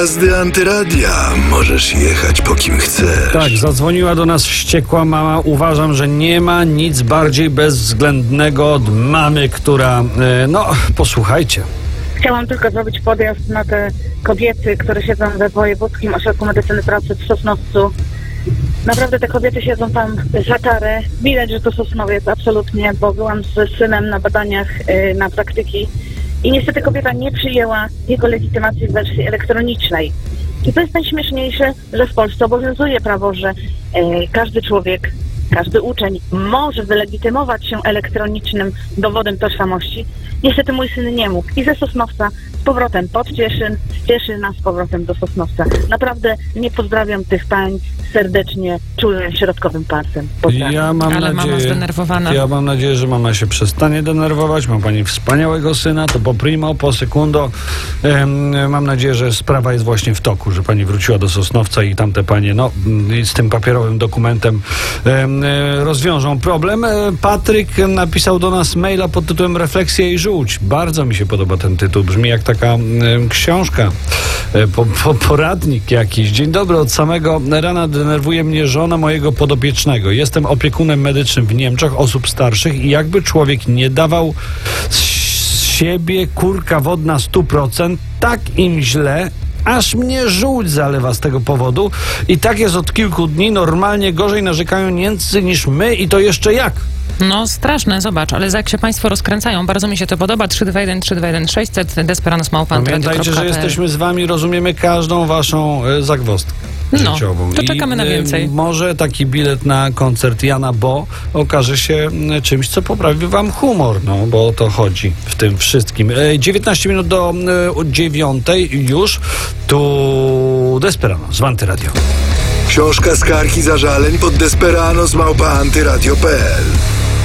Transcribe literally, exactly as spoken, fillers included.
Jazdy Antyradia. Możesz jechać po kim chcesz. Tak, zadzwoniła do nas wściekła mama. Uważam, że nie ma nic bardziej bezwzględnego od mamy, która... E, no, posłuchajcie. Chciałam tylko zrobić podjazd na te kobiety, które siedzą we Wojewódzkim Ośrodku Medycyny Pracy w Sosnowcu. Naprawdę te kobiety siedzą tam za karę. Widać, że to Sosnowiec, absolutnie, bo byłam z synem na badaniach yy, na praktyki i niestety kobieta nie przyjęła jego legitymacji w wersji elektronicznej. I to jest najśmieszniejsze, że w Polsce obowiązuje prawo, że yy, każdy człowiek, każdy uczeń może wylegitymować się elektronicznym dowodem tożsamości. Niestety mój syn nie mógł. I ze Sosnowca z powrotem pod Cieszyn, z Cieszyna z powrotem do Sosnowca. Naprawdę nie pozdrawiam tych pań serdecznie, czuję środkowym palcem. Pozdrawiam. Ja mam Ale nadzieję, mama zdenerwowana. Ja mam nadzieję, że mama się przestanie denerwować. Ma pani wspaniałego syna, to po primo, po sekundo. Ehm, mam nadzieję, że sprawa jest właśnie w toku, że pani wróciła do Sosnowca i tamte panie, no, z tym papierowym dokumentem em, rozwiążą problem. E, Patryk napisał do nas maila pod tytułem Refleksja i żółć. Bardzo mi się podoba ten tytuł. Brzmi jak taka e, książka, e, po, po, poradnik jakiś. Dzień dobry, od samego rana denerwuje mnie żona mojego podopiecznego. Jestem opiekunem medycznym w Niemczech osób starszych i jakby człowiek nie dawał z siebie kurka wodna stu procent, tak im źle, aż mnie żółć zalewa z tego powodu. I tak jest od kilku dni. Normalnie gorzej narzekają Niemcy niż my i to jeszcze jak? No straszne, zobacz, ale jak się państwo rozkręcają, bardzo mi się to podoba. trzy dwa jeden trzy dwa jeden sześćset Desperanos Małpan. Pamiętajcie, że jesteśmy z wami, rozumiemy każdą waszą e, zagwozdkę No, życiową. to czekamy I, na e, więcej. Może taki bilet na koncert Jana Bo okaże się m, czymś, co poprawi wam humor, no, bo o to chodzi w tym wszystkim. E, dziewiętnaście minut do e, dziewiątej już. Tu Desperanos w Antyradio. Książka skarg i zażaleń pod Desperanos małpa antyradio kropka p l.